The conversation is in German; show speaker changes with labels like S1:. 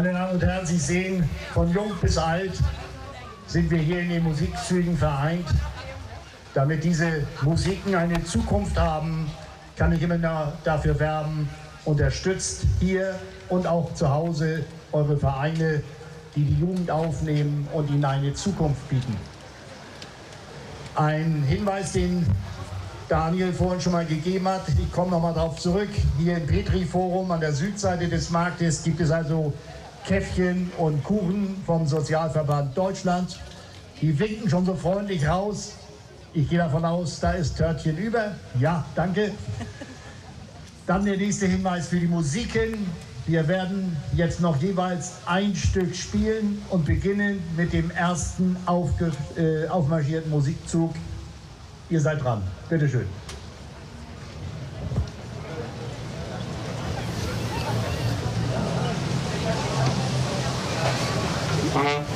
S1: Meine Damen und Herren, Sie sehen, von jung bis alt sind wir hier in den Musikzügen vereint. Damit diese Musiken eine Zukunft haben, kann ich immer dafür werben, unterstützt hier und auch zu Hause eure Vereine, die die Jugend aufnehmen und ihnen eine Zukunft bieten. Ein Hinweis, den Daniel vorhin schon mal gegeben hat, ich komme noch mal darauf zurück, hier im Petri-Forum an der Südseite des Marktes gibt es also Käffchen und Kuchen vom Sozialverband Deutschland. Die winken schon so freundlich raus. Ich gehe davon aus, da ist Törtchen über. Ja, danke. Dann der nächste Hinweis für die Musiken. Wir werden jetzt noch jeweils ein Stück spielen und beginnen mit dem ersten aufmarschierten Musikzug. Ihr seid dran. Bitte schön.